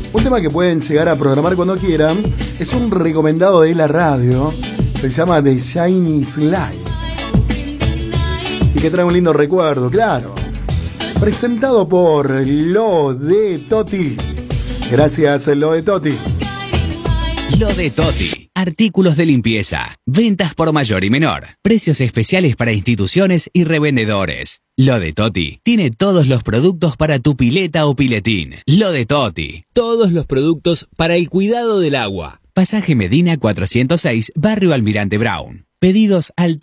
Un tema que pueden llegar a programar cuando quieran. Es un recomendado de la radio. Se llama The Chinese Light. Y que trae un lindo recuerdo, claro. Presentado por Lo de Toti. Gracias, Lo de Toti. Lo de Toti. Artículos de limpieza. Ventas por mayor y menor. Precios especiales para instituciones y revendedores. Lo de Toti tiene todos los productos para tu pileta o piletín. Lo de Toti. Todos los productos para el cuidado del agua. Pasaje Medina 406, Barrio Almirante Brown. Pedidos al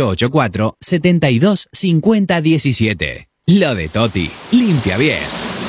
3884-725017. Lo de Toti. Limpia bien.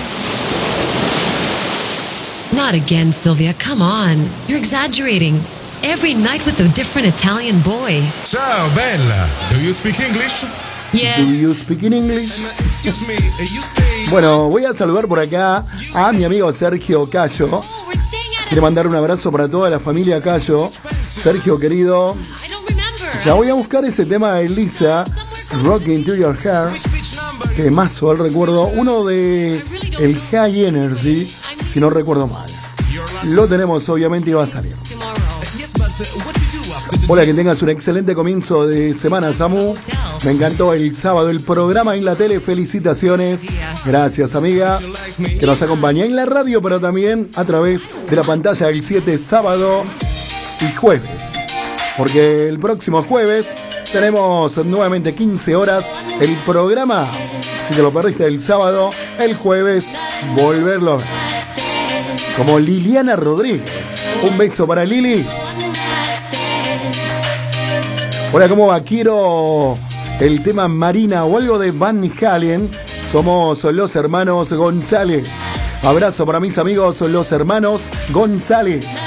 Not again, Sylvia. Come on. You're exaggerating. Every night with a different Italian boy. Ciao, Bella. Do you speak English? Yes. Do you speak in English? Bueno, voy a saludar por acá a mi amigo Sergio Cayo. Quiero mandar un abrazo para toda la familia Cayo. Sergio, querido. Ya voy a buscar ese tema de Elisa, Rocking to Your Hair. Que más o el recuerdo. Uno de el High Energy, si no recuerdo mal. Lo tenemos obviamente y va a salir. Hola, que tengas un excelente comienzo de semana, Samu. Me encantó el sábado el programa en la tele. Felicitaciones. Gracias, amiga. Que nos acompaña en la radio, pero también a través de la pantalla del 7, sábado y jueves. Porque el próximo jueves tenemos nuevamente 15 horas el programa. Si te lo perdiste el sábado, el jueves, volverlo a ver. Como Liliana Rodríguez. Un beso para Lili. Hola, ¿cómo va? Quiero el tema Marina o algo de Van Halen. Somos los hermanos González. Abrazo para mis amigos, los hermanos González.